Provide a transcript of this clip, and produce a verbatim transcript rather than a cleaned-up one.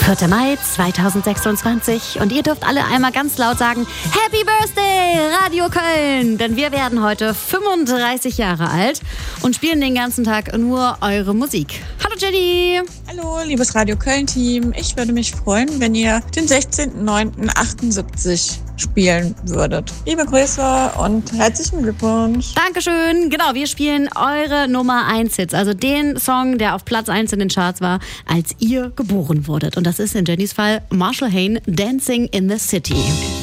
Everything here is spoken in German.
vierter Mai zweitausendsechsundzwanzig und ihr dürft alle einmal ganz laut sagen, Happy Birthday, Radio Köln! Denn wir werden heute fünfunddreißig Jahre alt und spielen den ganzen Tag nur eure Musik. Hallo Jenny! Hallo, liebes Radio Köln-Team. Ich würde mich freuen, wenn ihr den sechzehnten neunten achtundsiebzig spielen würdet. Liebe Grüße und herzlichen Glückwunsch. Dankeschön. Genau, wir spielen eure Nummer eins Hits, also den Song, der auf Platz eins in den Charts war, als ihr geboren wurdet. Und das ist in Jennys Fall Marshall Hayne, Dancing in the City.